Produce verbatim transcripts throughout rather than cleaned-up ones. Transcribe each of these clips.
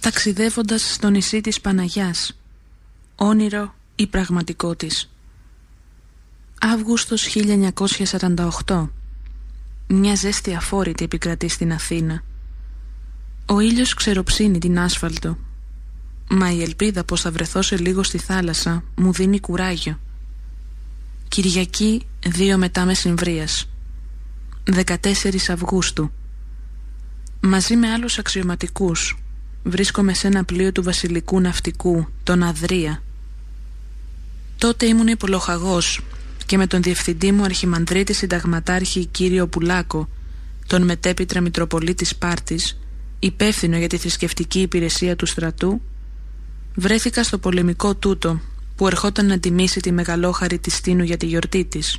ταξιδεύοντας στο νησί της Παναγιάς, όνειρο ή πραγματικό της. Αύγουστος χίλια εννιακόσια σαράντα οκτώ. Μια ζέστη αφόρητη επικρατεί στην Αθήνα. Ο ήλιος ξεροψύνει την άσφαλτο, μα η ελπίδα πως θα βρεθώ σε λίγο στη θάλασσα μου δίνει κουράγιο. Κυριακή δύο μετά μεσημβρίας, δεκατέσσερις Αυγούστου. Μαζί με άλλους αξιωματικούς βρίσκομαι σε ένα πλοίο του βασιλικού ναυτικού, τον Αδρία. Τότε ήμουν υπολοχαγός και με τον διευθυντή μου αρχιμανδρίτη συνταγματάρχη κύριο Πουλάκο, τον μετέπειτρα Μητροπολίτη Σπάρτης, υπεύθυνο για τη θρησκευτική υπηρεσία του στρατού, βρέθηκα στο πολεμικό τούτο που ερχόταν να τιμήσει τη μεγαλόχαρη της Στίνου για τη γιορτή της.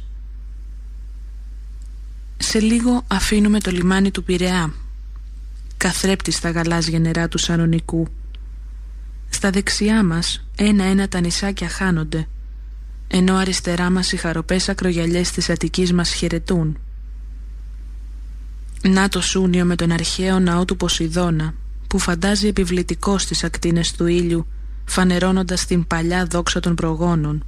Σε λίγο αφήνουμε το λιμάνι του Πειραιά, καθρέπτει στα γαλάζια νερά του Σαλονικού. Στα δεξιά μας ένα-ένα τα νησάκια χάνονται, ενώ αριστερά μας οι χαροπές ακρογιαλιές της Αττικής μας χαιρετούν. Να το Σούνιο με τον αρχαίο ναό του Ποσειδώνα, που φαντάζει επιβλητικό στις ακτίνες του ήλιου, φανερώνοντας την παλιά δόξα των προγόνων.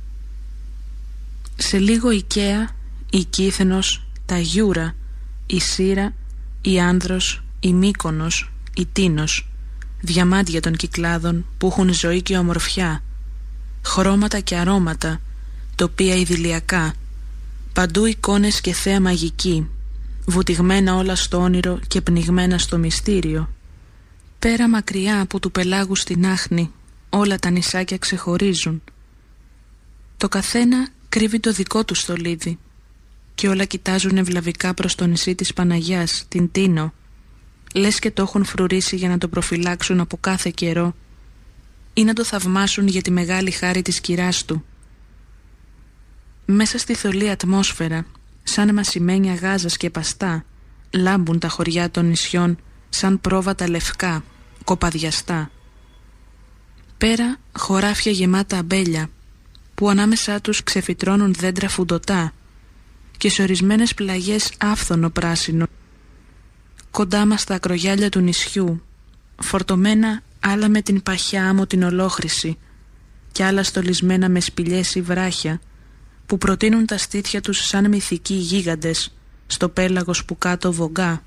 Σε λίγο η Καία, η Κύθενος, τα Γιούρα, η Σύρα, η Άνδρος, η Μύκονος, η Τίνος, διαμάντια των Κυκλάδων που έχουν ζωή και ομορφιά, χρώματα και αρώματα, τοπία ιδηλιακά, παντού εικόνες και θέα μαγική, βουτυγμένα όλα στο όνειρο και πνιγμένα στο μυστήριο. Πέρα μακριά από του πελάγου στην άχνη, όλα τα νησάκια ξεχωρίζουν. Το καθένα κρύβει το δικό του στολίδι και όλα κοιτάζουν ευλαβικά προς το νησί της Παναγιάς, την Τίνο, λες και το έχουν φρουρήσει για να το προφυλάξουν από κάθε καιρό ή να το θαυμάσουν για τη μεγάλη χάρη της κυράς του. Μέσα στη θολή ατμόσφαιρα, σαν μασημένια γάζας και παστά, λάμπουν τα χωριά των νησιών σαν πρόβατα λευκά, κοπαδιαστά. Πέρα χωράφια γεμάτα αμπέλια, που ανάμεσά τους ξεφυτρώνουν δέντρα φουντοτά και σε ορισμένες πλαγιές άφθονο πράσινο. Κοντά μας τα ακρογιάλια του νησιού, φορτωμένα άλλα με την παχιά άμμο την ολόχρηση και άλλα στολισμένα με σπηλιές ή βράχια, που προτείνουν τα στήθια τους σαν μυθικοί γίγαντες στο πέλαγος που κάτω βογκά.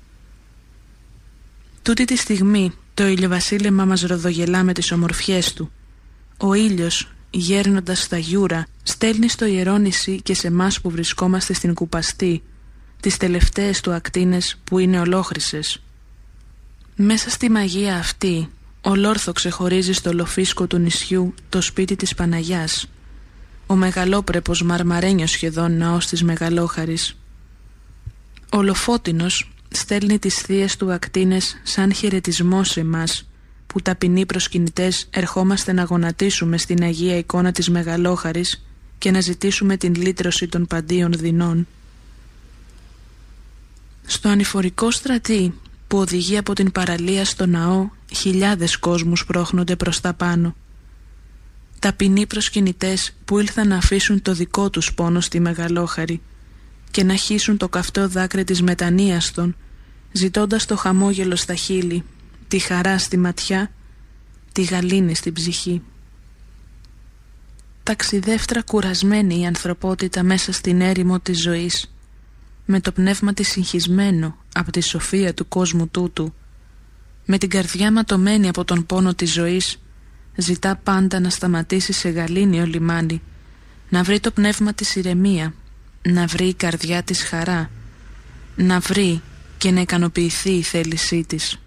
Τούτη τη στιγμή το ηλιοβασίλεμα μας ροδογελά με τις ομορφιές του. Ο ήλιος, γέρνοντας στα Γιούρα, στέλνει στο ιερό νησί και σε μας που βρισκόμαστε στην Κουπαστή τις τελευταίες του ακτίνες που είναι ολόχρυσες. Μέσα στη μαγεία αυτή ολόρθο ξεχωρίζει στο λοφίσκο του νησιού το σπίτι της Παναγιάς, ο μεγαλόπρεπος μαρμαρένιος σχεδόν ναός της Μεγαλόχαρης. Ο Λοφότινος στέλνει τις θείες του ακτίνες σαν χαιρετισμό σε μας που ταπεινοί προσκυνητές ερχόμαστε να γονατίσουμε στην Αγία εικόνα της Μεγαλόχαρης και να ζητήσουμε την λύτρωση των παντίων δεινών. Στο ανηφορικό στρατή που οδηγεί από την παραλία στο ναό, χιλιάδες κόσμους πρόχνονται προς τα πάνω. Ταπεινοί προσκυνητές που ήλθαν να αφήσουν το δικό τους πόνο στη Μεγαλόχαρη και να χύσουν το καυτό δάκρυ της μετανοίας των, ζητώντας το χαμόγελο στα χείλη, τη χαρά στη ματιά, τη γαλήνη στην ψυχή. Ταξιδεύτρα κουρασμένη η ανθρωπότητα μέσα στην έρημο της ζωής, με το πνεύμα της συγχυσμένο από τη σοφία του κόσμου τούτου, με την καρδιά ματωμένη από τον πόνο της ζωής, ζητά πάντα να σταματήσει σε γαλήνιο λιμάνι, να βρει το πνεύμα της ηρεμία, να βρει η καρδιά της χαρά, να βρει και να ικανοποιηθεί η θέλησή της.